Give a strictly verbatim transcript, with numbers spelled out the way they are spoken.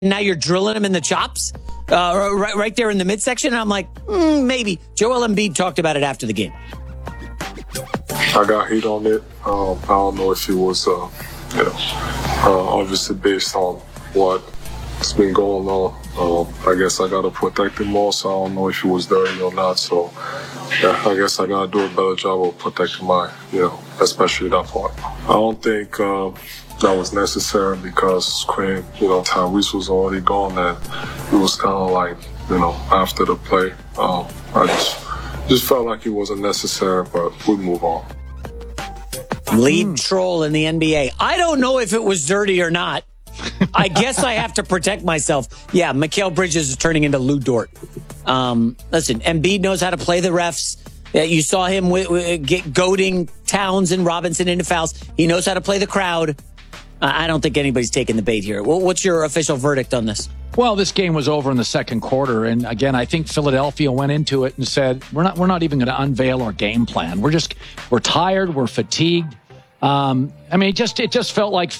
Now you're drilling him in the chops, uh, right, right there in the midsection. And I'm like, mm, maybe. Joel Embiid talked about it after the game. I got heat on it. Um, I don't know if it was, uh, you know, uh, obviously based on what's been going on. Um, I guess I got to protect him more, so I don't know if it was dirty or not. So, yeah, I guess I got to do a better job of protecting my, you know, especially that part. I don't think uh, that was necessary because Quinn, you know, Tyrese was already gone, and it was kind of like, you know, after the play, um, I just just felt like it wasn't necessary, but we move on. Lead mm. troll in the N B A. I don't know if it was dirty or not. I guess I have to protect myself. Yeah, Mikal Bridges is turning into Lou Dort. Um, listen, Embiid knows how to play the refs. Uh, you saw him w- w- get goading Towns and Robinson into fouls. He knows how to play the crowd. Uh, I don't think anybody's taking the bait here. Well, what's your official verdict on this? Well, this game was over in the second quarter, and again, I think Philadelphia went into it and said, "We're not, we're not even going to unveil our game plan. We're just, we're tired, we're fatigued." Um, I mean, it just, it just felt like